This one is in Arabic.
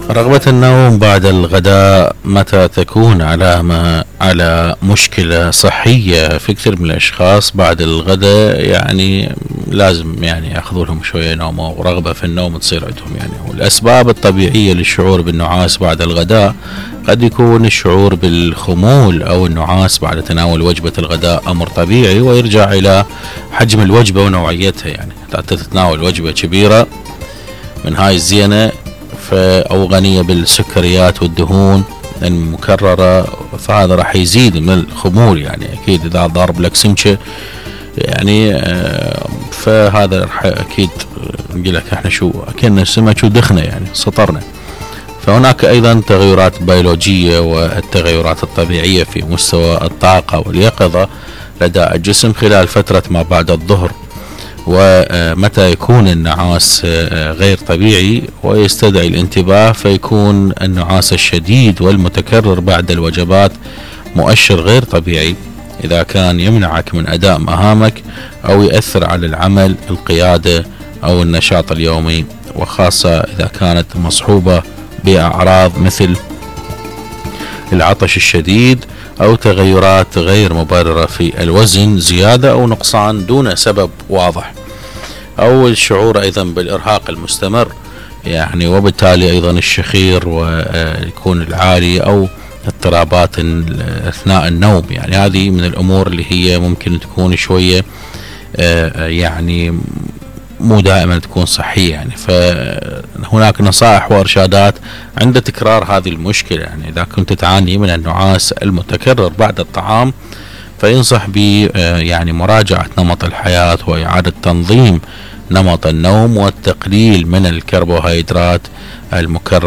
رغبة النوم بعد الغداء متى تكون علامة على مشكلة صحية في كثير من الأشخاص. بعد الغداء يعني لازم يعني يأخذوا لهم شوية نوم، ورغبة في النوم تصير عندهم يعني. والأسباب الطبيعية للشعور بالنعاس بعد الغداء قد يكون الشعور بالخمول أو النعاس بعد تناول وجبة الغداء أمر طبيعي، ويرجع إلى حجم الوجبة ونوعيتها. يعني تتناول وجبة كبيرة من هاي الزينة أو غنية بالسكريات والدهون المكررة، فهذا راح يزيد من الخمول. يعني أكيد إذا ضارب لك سمكة يعني فهذا راح أكيد نقول لك إحنا شو أكلنا سمك ودخنة يعني سطرنا. فهناك أيضا تغيرات بيولوجية والتغيرات الطبيعية في مستوى الطاقة واليقظة لدى الجسم خلال فترة ما بعد الظهر. ومتى يكون النعاس غير طبيعي ويستدعي الانتباه، فيكون النعاس الشديد والمتكرر بعد الوجبات مؤشر غير طبيعي إذا كان يمنعك من أداء مهامك أو يأثر على العمل، القيادة أو النشاط اليومي، وخاصة إذا كانت مصحوبة بأعراض مثل العطش الشديد أو تغيرات غير مبررة في الوزن، زيادة أو نقصان دون سبب واضح، أو الشعور أيضا بالإرهاق المستمر يعني، وبالتالي أيضا الشخير ويكون العالي أو اضطرابات أثناء النوم. يعني هذه من الأمور اللي هي ممكن تكون شوية يعني مو دائما تكون صحية يعني. فهناك نصائح وإرشادات عند تكرار هذه المشكلة. يعني إذا كنت تعاني من النعاس المتكرر بعد الطعام، فينصح ب يعني مراجعة نمط الحياة وإعادة تنظيم نمط النوم والتقليل من الكربوهيدرات المكررة